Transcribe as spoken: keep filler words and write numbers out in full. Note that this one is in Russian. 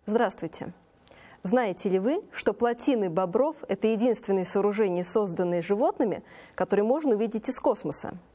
Здравствуйте! Знаете ли вы, что плотины бобров – это единственные сооружения, созданные животными, которые можно увидеть из космоса?